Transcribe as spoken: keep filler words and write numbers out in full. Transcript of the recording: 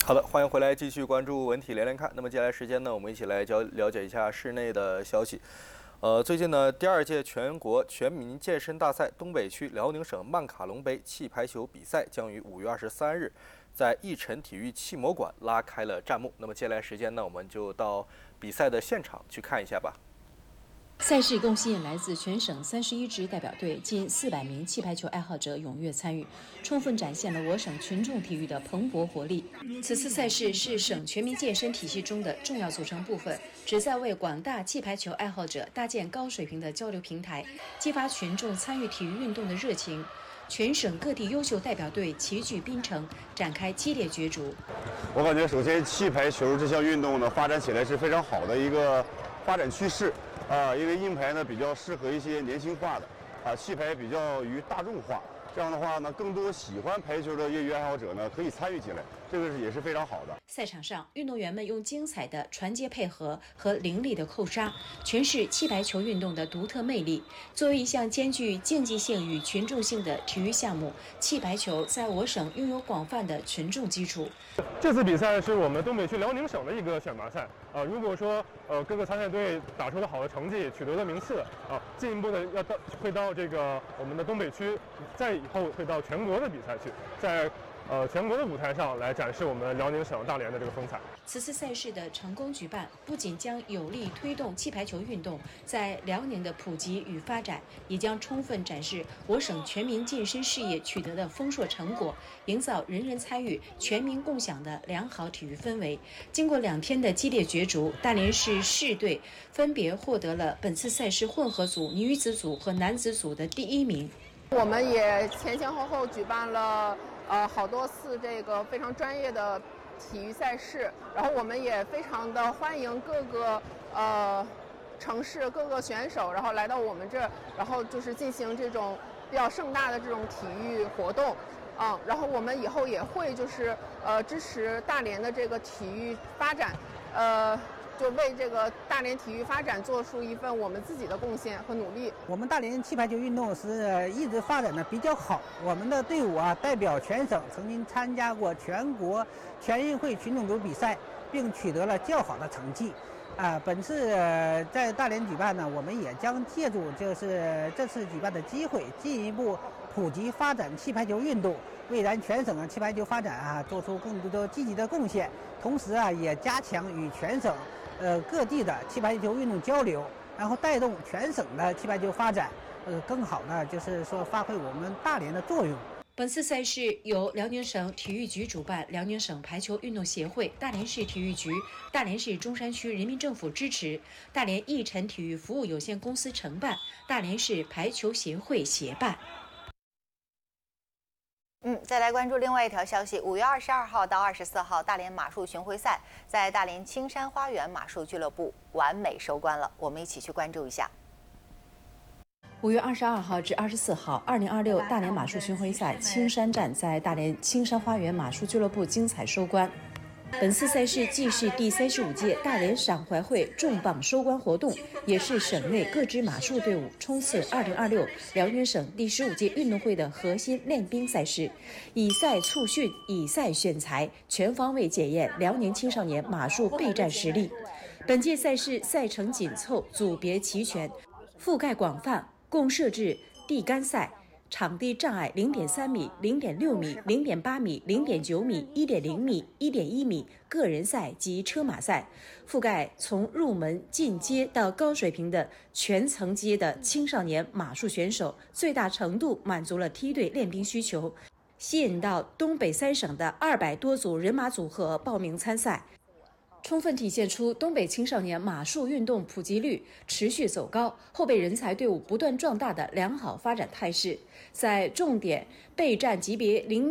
好的，欢迎回来，继续关注文体连连看。那么接下来时间呢，我们一起来了了解一下室内的消息。呃，最近呢，第二届全国全民健身大赛东北区辽宁省曼卡龙杯气排球比赛将于五月二十三日在义晨体育气模馆拉开了战幕。那么接下来时间呢，我们就到比赛的现场去看一下吧。 赛事共吸引来自全省三十一支代表队近四百名气排球爱好者踊跃参与，充分展现了我省群众体育的蓬勃活力。此次赛事是省全民健身体系中的重要组成部分，旨在为广大气排球爱好者搭建高水平的交流平台，激发群众参与体育运动的热情。全省各地优秀代表队齐聚槟城，展开激烈角逐。 我感觉，首先气排球这项运动呢，发展起来是非常好的一个发展趋势。啊，因为硬排呢比较适合一些年轻化的，啊，气排比较于大众化。这样的话呢，更多喜欢排球的业余爱好者呢可以参与进来，这个是也是非常好的。 赛场上，运动员们用精彩的传接配合和凌厉的扣杀，诠释气排球运动的独特魅力。作为一项兼具竞技性与群众性的体育项目，气排球在我省拥有广泛的群众基础。 这次比赛是我们东北区辽宁省的一个选拔赛啊、呃。如果说呃各个参赛队打出了好的成绩，取得了名次啊，进一步的要到会到这个我们的东北区，再以后会到全国的比赛去，在呃全国的舞台上来展示我们辽宁省大连的这个风采。 此次赛事的成功举办，不仅将有力推动气排球运动在辽宁的普及与发展，也将充分展示我省全民健身事业取得的丰硕成果，营造人人参与、全民共享的良好体育氛围。经过两天的激烈角逐，大连市市队分别获得了本次赛事混合组、女子组和男子组的第一名。 我们也前前后后举办了呃好多次这个非常专业的体育赛事，然后我们也非常的欢迎各个呃城市各个选手，然后来到我们这儿，然后就是进行这种比较盛大的这种体育活动，嗯，然后我们以后也会就是呃支持大连的这个体育发展，呃。就为这个大连体育发展做出一份我们自己的贡献和努力。 我们大连气排球运动是一直发展的比较好，我们的队伍啊代表全省曾经参加过全国全运会群众组比赛，并取得了较好的成绩。啊，本次在大连举办呢，我们也将借助就是这次举办的机会，进一步普及发展气排球运动，为咱全省的气排球发展啊做出更多积极的贡献。同时啊，也加强与全省呃各地的气排球运动交流，然后带动全省的气排球发展，呃，更好的就是说发挥我们大连的作用。 本次赛事由辽宁省体育局主办，辽宁省排球运动协会、大连市体育局、大连市中山区人民政府支持，大连义晨体育服务有限公司承办，大连市排球协会协办。 嗯，再来关注另外一条消息，五月二十二号到二十四号，大连马术巡回赛在大连青山花园马术俱乐部完美收官了，我们一起去关注一下。 五月二十二号至二十四号，二零二六大连马术巡回赛青山站在大连青山花园马术俱乐部精彩收官。本次赛事既是第三十五届大连赏怀会重磅收官活动，也是省内各支马术队伍冲刺二零二六辽宁省第十五届运动会的核心练兵赛事，以赛促训，以赛选材，全方位检验辽宁青少年马术备战实力。本届赛事赛程紧凑，组别齐全，覆盖广泛，共设置地杆赛。场地障碍零点三米、零点六米、零点八米、零点九米、一点零米、一点一米个人赛及车马赛，覆盖从入门、进阶到高水平的全层阶的青少年马术选手，最大程度满足了梯队练兵需求，吸引到东北三省的二百多组人马组合报名参赛，充分体现出东北青少年马术运动普及率持续走高、后备人才队伍不断壮大的良好发展态势。在重点备战级别零